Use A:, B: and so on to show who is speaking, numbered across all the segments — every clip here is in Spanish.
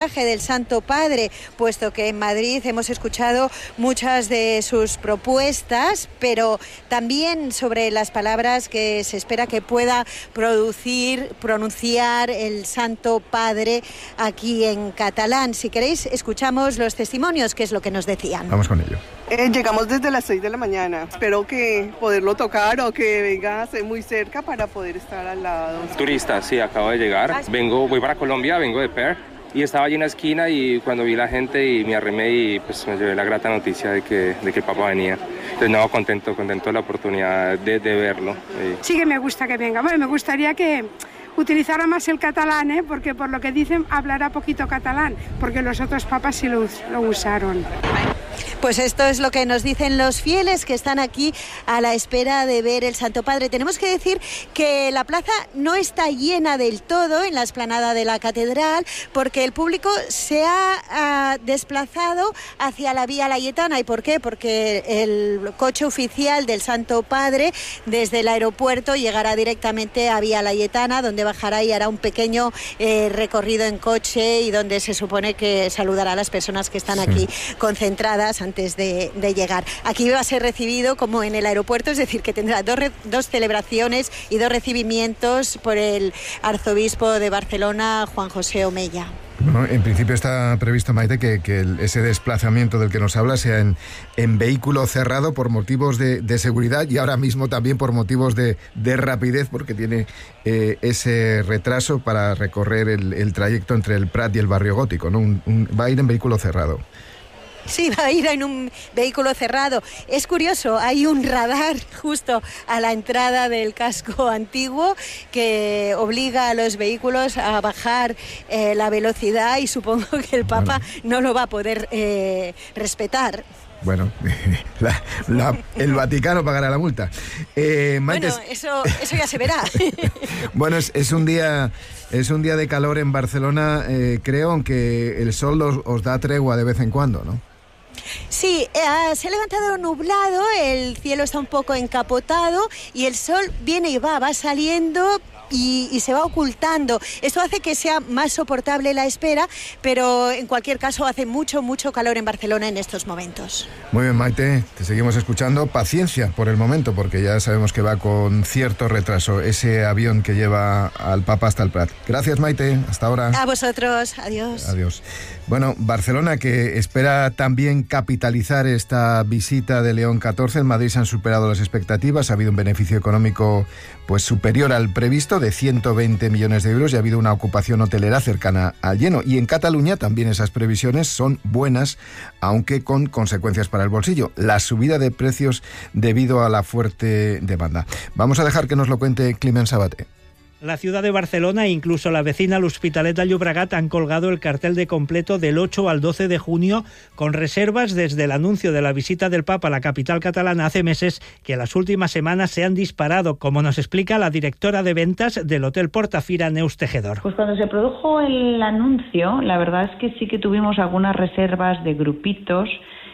A: mensaje del Santo Padre, puesto que en Madrid hemos escuchado muchas de sus propuestas, pero también sobre las palabras que se espera que pueda pronunciar el Santo Padre aquí en catalán. Si queréis, escuchamos los testimonios, que es lo que nos decían.
B: Vamos con ello.
C: Llegamos desde las 6 de la mañana. Espero que poderlo tocar o que venga muy cerca para poder estar al lado.
D: Turista, sí, acabo de llegar. Voy para Colombia, vengo de Perth. Y estaba allí en la esquina y cuando vi la gente y me arrimé y pues me llevé la grata noticia de que el Papa venía. Entonces no, contento de la oportunidad de verlo.
E: Sí que me gusta que venga. Bueno, me gustaría que utilizara más el catalán, porque por lo que dicen hablará poquito catalán, porque los otros papas sí lo usaron.
A: Pues esto es lo que nos dicen los fieles que están aquí a la espera de ver el Santo Padre. Tenemos que decir que la plaza no está llena del todo en la explanada de la catedral, porque el público se ha desplazado hacia la Vía Layetana. ¿Y por qué? Porque el coche oficial del Santo Padre desde el aeropuerto llegará directamente a Vía Layetana, donde bajará y hará un pequeño recorrido en coche y donde se supone que saludará a las personas que están aquí concentradas antes de llegar. Aquí va a ser recibido como en el aeropuerto, es decir, que tendrá dos celebraciones y 2 recibimientos por el arzobispo de Barcelona, Juan José Omella.
B: Bueno, en principio está previsto, Maite, que ese desplazamiento del que nos habla sea en vehículo cerrado por motivos de seguridad y ahora mismo también por motivos de rapidez, porque tiene ese retraso para recorrer el trayecto entre el Prat y el Barrio Gótico, ¿no? Va a ir en vehículo cerrado.
A: Sí, va a ir en un vehículo cerrado. Es curioso, hay un radar justo a la entrada del casco antiguo que obliga a los vehículos a bajar la velocidad y supongo que el Papa no lo va a poder respetar.
B: Bueno, el Vaticano pagará la multa. Maite,
A: bueno, eso ya se verá.
B: Bueno, es un día de calor en Barcelona, creo, aunque el sol os da tregua de vez en cuando, ¿no?
A: Sí, se ha levantado nublado, el cielo está un poco encapotado y el sol viene y va saliendo y se va ocultando. Esto hace que sea más soportable la espera, pero en cualquier caso hace mucho calor en Barcelona en estos momentos.
B: Muy bien, Maite, te seguimos escuchando. Paciencia por el momento, porque ya sabemos que va con cierto retraso ese avión que lleva al Papa hasta el Prat. Gracias, Maite, hasta ahora.
A: A vosotros, adiós.
B: Adiós. Bueno, Barcelona, que espera también capitalizar esta visita de León XIV. En Madrid se han superado las expectativas, ha habido un beneficio económico pues superior al previsto de 120 millones de euros y ha habido una ocupación hotelera cercana al lleno. Y en Cataluña también esas previsiones son buenas, aunque con consecuencias para el bolsillo. La subida de precios debido a la fuerte demanda. Vamos a dejar que nos lo cuente Climent Sabaté.
F: La ciudad de Barcelona e incluso la vecina l'Hospitalet de Llobregat han colgado el cartel de completo del 8 al 12 de junio con reservas desde el anuncio de la visita del Papa a la capital catalana hace meses, que en las últimas semanas se han disparado, como nos explica la directora de ventas del Hotel Portafira, Neus Tejedor.
G: Pues cuando se produjo el anuncio, la verdad es que sí que tuvimos algunas reservas de grupitos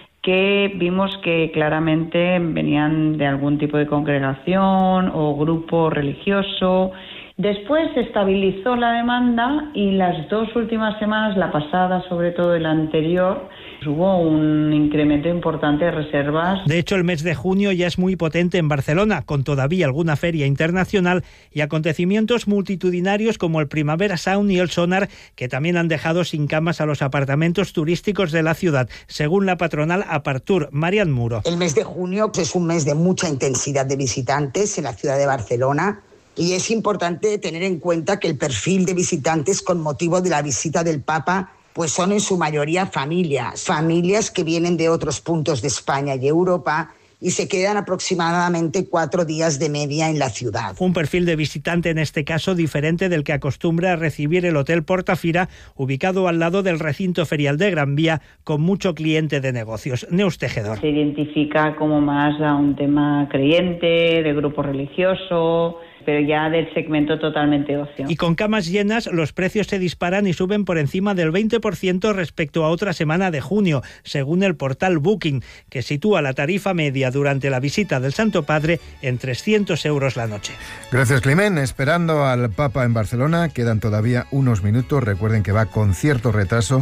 G: que vimos que claramente venían de algún tipo de congregación o grupo religioso. Después se estabilizó la demanda y las 2 últimas semanas, la pasada sobre todo y la anterior, hubo un incremento importante de reservas.
F: De hecho, el mes de junio ya es muy potente en Barcelona, con todavía alguna feria internacional y acontecimientos multitudinarios como el Primavera Sound y el Sonar, que también han dejado sin camas a los apartamentos turísticos de la ciudad, según la patronal Apartur, Marian Muro.
H: El mes de junio es un mes de mucha intensidad de visitantes en la ciudad de Barcelona. Y es importante tener en cuenta que el perfil de visitantes con motivo de la visita del Papa pues son en su mayoría familias que vienen de otros puntos de España y Europa y se quedan aproximadamente 4 días de media en la ciudad.
F: Un perfil de visitante en este caso diferente del que acostumbra a recibir el Hotel Portafira, ubicado al lado del recinto ferial de Gran Vía, con mucho cliente de negocios. Neus Tejedor.
G: Se identifica como más a un tema creyente, de grupo religioso, pero ya del segmento totalmente ocio.
F: Y con camas llenas, los precios se disparan y suben por encima del 20% respecto a otra semana de junio, según el portal Booking, que sitúa la tarifa media durante la visita del Santo Padre en 300 euros la noche.
B: Gracias, Climent. Esperando al Papa en Barcelona, quedan todavía unos minutos. Recuerden que va con cierto retraso